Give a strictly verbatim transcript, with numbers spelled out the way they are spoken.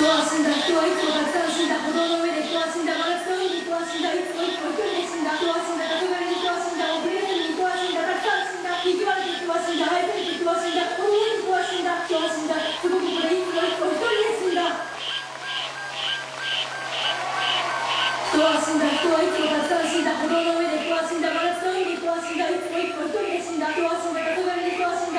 は死んだ、人はいつもたくさん死んだ、歩道の上で人は死んだ、真夏の海に人は死んだ、いつもいつも一人で死んだ、人は死んだ、黄昏に人は死んだ、遅れずに人は死んだ、たくさん死んだ、生き悪く人は死んだ、愛せる人は死んだ、子供に人は死んだ、人は死んだ、すごくこれいつもいつも一人で死んだ。人は死んだ、人はいつもたくさん死んだ、歩道の上で人は死んだ、真夏の海に人は死んだ、いつもいつも一人で死んだ、人は死んだ、黄昏に人は死んだ。